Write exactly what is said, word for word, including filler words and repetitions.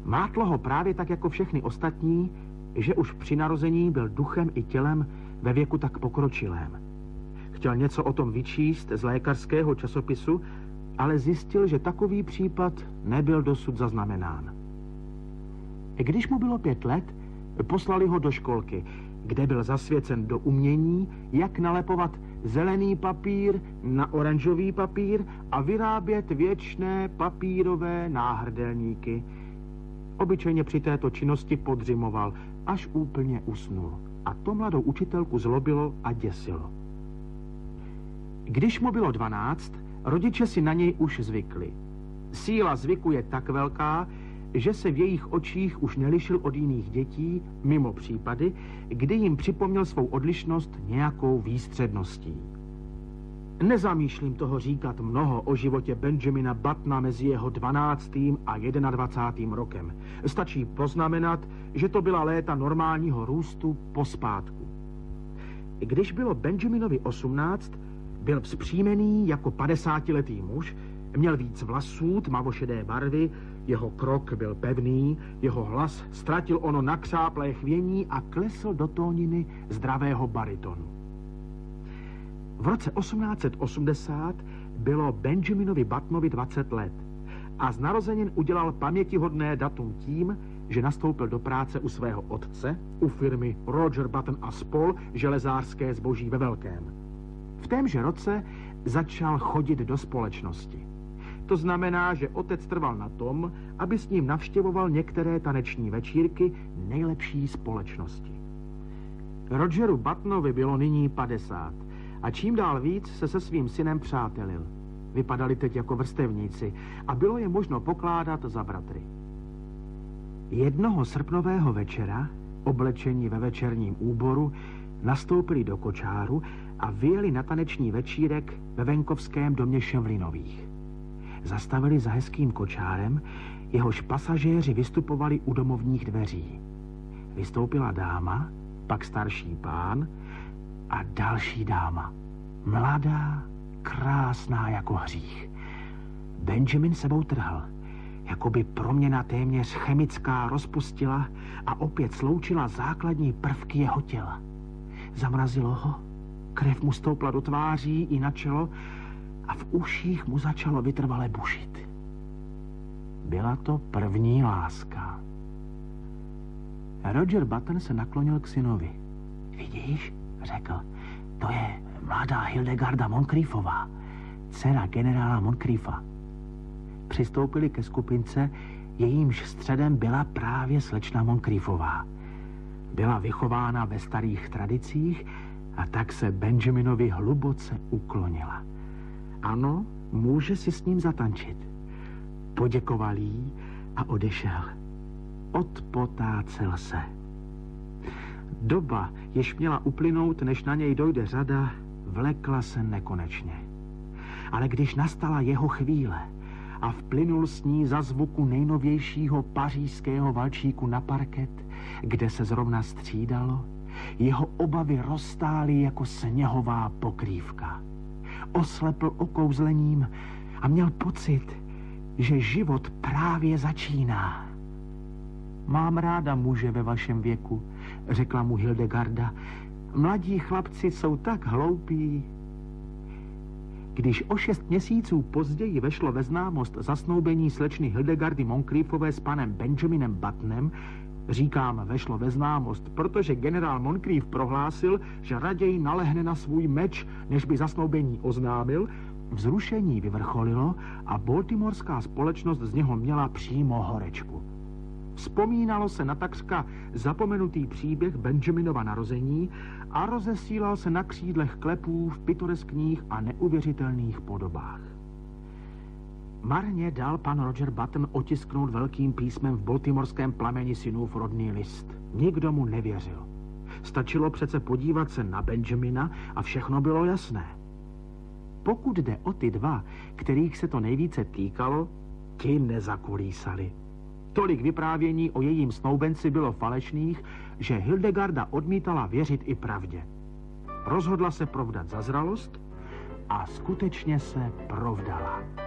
Mátlo ho právě tak jako všechny ostatní, že už při narození byl duchem i tělem ve věku tak pokročilém. Chtěl něco o tom vyčíst z lékařského časopisu, ale zjistil, že takový případ nebyl dosud zaznamenán. Když mu bylo pět let, poslali ho do školky, kde byl zasvěcen do umění, jak nalepovat zelený papír na oranžový papír a vyrábět věčné papírové náhrdelníky. Obyčejně při této činnosti podřimoval, až úplně usnul. A to mladou učitelku zlobilo a děsilo. Když mu bylo dvanáct, rodiče si na něj už zvykli. Síla zvyku je tak velká, že se v jejich očích už nelišil od jiných dětí, mimo případy, kdy jim připomněl svou odlišnost nějakou výstředností. Nezamýšlím toho říkat mnoho o životě Benjamina Buttona mezi jeho dvanáctým a jednadvacátým rokem. Stačí poznamenat, že to byla léta normálního růstu pospátku. Když bylo Benjaminovi osmnáct, byl vzpřímený jako padesátiletý muž, měl víc vlasů tmavošedé barvy, jeho krok byl pevný, jeho hlas ztratil ono nakřáplé chvění a klesl do tóniny zdravého baritonu. V roce osmnáct set osmdesát bylo Benjaminovi Buttonovi dvacet let a z narozenin udělal pamětihodné datum tím, že nastoupil do práce u svého otce, u firmy Roger Button a spol. Železářské zboží ve velkém. V témže roce začal chodit do společnosti. To znamená, že otec trval na tom, aby s ním navštěvoval některé taneční večírky nejlepší společnosti. Rogeru Buttonovi bylo nyní padesát a čím dál víc se se svým synem přátelil. Vypadali teď jako vrstevníci a bylo je možno pokládat za bratry. Jednoho srpnového večera, oblečení ve večerním úboru, nastoupili do kočáru a vyjeli na taneční večírek ve venkovském domě Ševlinových. Zastavili za hezkým kočárem, jehož pasažéři vystupovali u domovních dveří. Vystoupila dáma, pak starší pán a další dáma. Mladá, krásná jako hřích. Benjamin sebou trhl. Jakoby proměna téměř chemická rozpustila a opět sloučila základní prvky jeho těla. Zamrazilo ho, krev mu stoupla do tváří i na čelo a v uších mu začalo vytrvale bušit. Byla to první láska. Roger Button se naklonil k synovi. Vidíš, řekl, to je mladá Hildegarda Moncriefová, dcera generála Moncriefa. Přistoupili ke skupince, jejímž středem byla právě slečna Moncriefová. Byla vychována ve starých tradicích a tak se Benjaminovi hluboce uklonila. Ano, může si s ním zatančit. Poděkoval jí a odešel. Odpotácel se. Doba, jež měla uplynout, než na něj dojde řada, vlekla se nekonečně. Ale když nastala jeho chvíle a vplynul s ní za zvuku nejnovějšího pařížského valčíku na parket, kde se zrovna střídalo, jeho obavy roztály jako sněhová pokrývka. Oslepl okouzlením a měl pocit, že život právě začíná. Mám ráda muže ve vašem věku, řekla mu Hildegarda. Mladí chlapci jsou tak hloupí. Když o šest měsíců později vešlo ve známost zasnoubení slečny Hildegardy Moncriefové s panem Benjaminem Buttonem, říkám vešlo ve známost, protože generál Moncrief prohlásil, že raději nalehne na svůj meč, než by zasnoubení oznámil, vzrušení vyvrcholilo a baltimorská společnost z něho měla přímo horečku. Vzpomínalo se na takřka zapomenutý příběh Benjaminova narození a rozesílal se na křídlech klepů v pitoreskních a neuvěřitelných podobách. Marně dal pan Roger Button otisknout velkým písmem v baltimorském plameni synův rodný list. Nikdo mu nevěřil. Stačilo přece podívat se na Benjamina a všechno bylo jasné. Pokud jde o ty dva, kterých se to nejvíce týkalo, ti nezakolísali. Tolik vyprávění o jejím snoubenci bylo falešných, že Hildegarda odmítala věřit i pravdě. Rozhodla se provdat za zralost a skutečně se provdala.